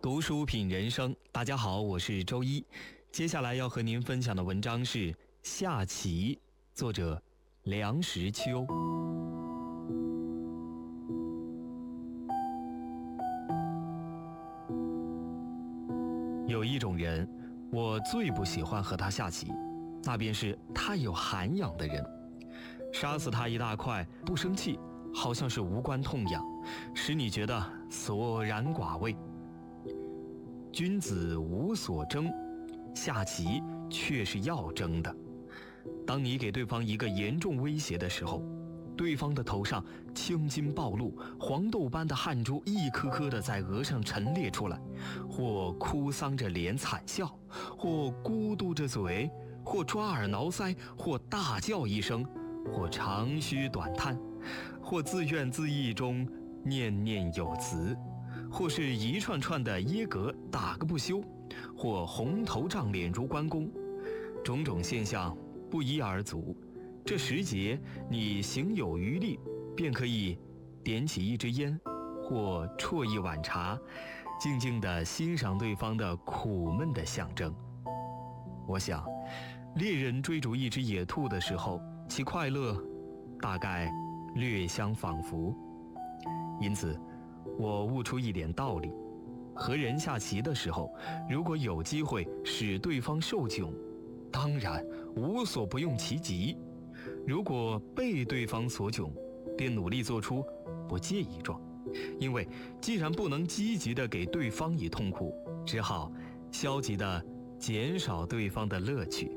读书品人生，大家好，我是周一。接下来要和您分享的文章是《下棋》，作者梁实秋。有一种人，我最不喜欢和他下棋，那便是太有涵养的人。杀死他一大块，不生气，好像是无关痛痒，使你觉得索然寡味。君子无所争，下棋却是要争的。当你给对方一个严重威胁的时候，对方的头上青筋暴露，黄豆般的汗珠一颗颗的在额上陈列出来，或哭丧着脸惨笑，或咕嘟着嘴，或抓耳挠腮，或大叫一声，或长吁短叹，或自怨自艾中念念有词，或是一串串的耶格打个不休，或红头胀脸如关公，种种现象不一而足。这时节，你行有余力，便可以点起一支烟，或啜一碗茶，静静地欣赏对方的苦闷的象征。我想，猎人追逐一只野兔的时候，其快乐大概略相仿佛。因此我悟出一点道理：和人下棋的时候，如果有机会使对方受窘，当然无所不用其极；如果被对方所窘，便努力做出不介意状，因为既然不能积极地给对方以痛苦，只好消极地减少对方的乐趣。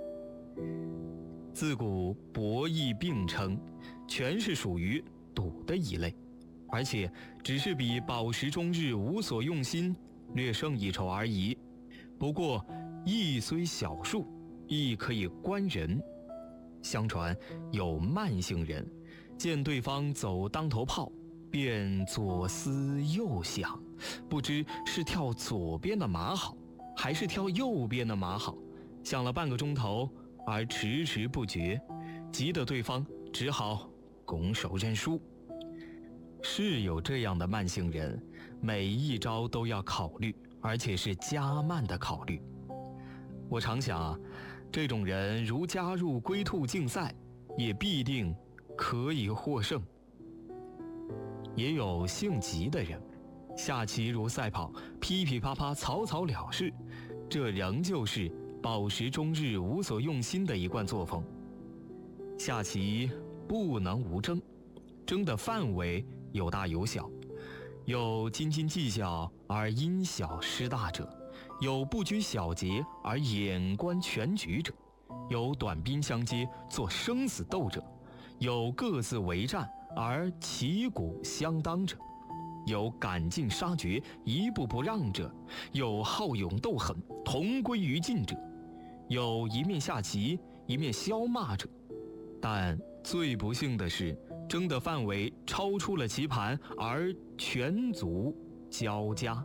自古博弈并称，全是属于赌的一类，而且只是比饱食终日无所用心略胜一筹而已。不过亦虽小数，亦可以观人。相传有慢性人，见对方走当头炮，便左思右想，不知是跳左边的马好，还是跳右边的马好，想了半个钟头而迟迟不决，急得对方只好拱手认输。是有这样的慢性人，每一招都要考虑，而且是加慢的考虑。我常想，这种人如加入龟兔竞赛，也必定可以获胜。也有性急的人，下棋如赛跑，噼噼啪啪，草草了事，这仍旧是饱食终日无所用心的一贯作风。下棋不能无争，争的范围有大有小，有斤斤计较而因小失大者，有不拘小节而眼观全局者，有短兵相接做生死斗者，有各自为战而旗鼓相当者，有赶尽杀绝一步不让者，有好勇斗狠同归于尽者，有一面下棋一面消骂者。但最不幸的是，争的范围超出了棋盘，而全族交加。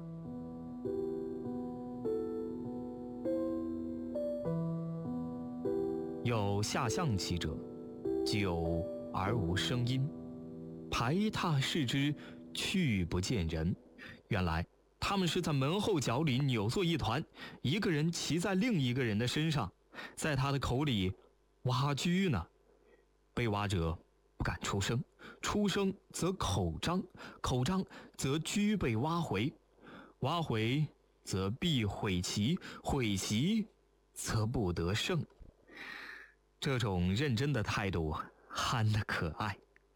有下象棋者，久而无声音，排踏视之，去不见人。原来他们是在门后角里扭作一团，一个人骑在另一个人的身上，在他的口里挖居呢。被挖者不敢出声，出声则口张，口张则居被挖回，挖回则必毁棋，毁棋则不得胜。这种认真的态度憨得可爱。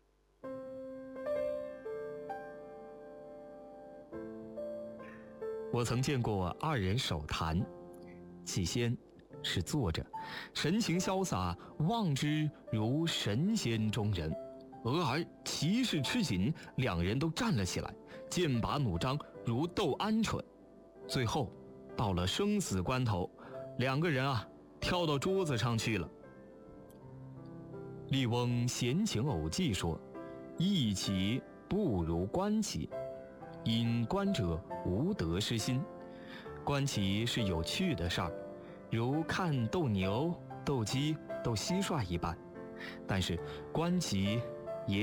我曾见过二人手谈，起先是坐着，神情潇洒，望之如神仙中人，俄而棋势吃紧，两人都站了起来，剑拔弩张，如斗鹌鹑。最后到了生死关头，两个人跳到桌子上去了。笠翁闲情偶记说，弈棋不如观棋，因观者无得失心。观棋是有趣的事儿，如看斗牛、斗鸡、斗蟋蟀一般，但是观棋